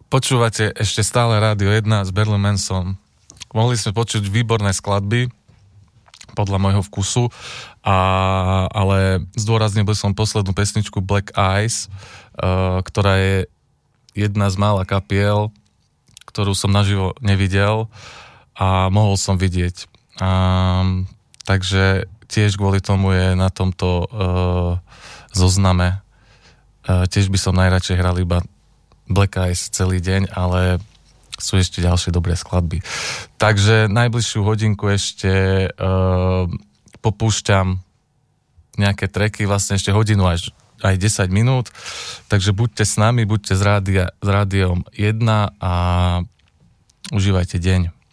Počúvate ešte stále Rádio 1 s Marilyn Manson. Mohli sme počuť výborné skladby podľa môjho vkusu, ale zdôraznil by som poslednú pesničku Black Eyes, ktorá je jedna z mála kapiel, ktorú som naživo nevidel a mohol som vidieť. Takže tiež kvôli tomu je na tomto zozname. Tiež by som najradšej hral iba Black Eyes celý deň, ale sú ešte ďalšie dobré skladby. Takže najbližšiu hodinku ešte popúšťam nejaké tracky, vlastne ešte hodinu aj 10 minút, takže buďte s nami, buďte s rádiom 1 a užívajte deň.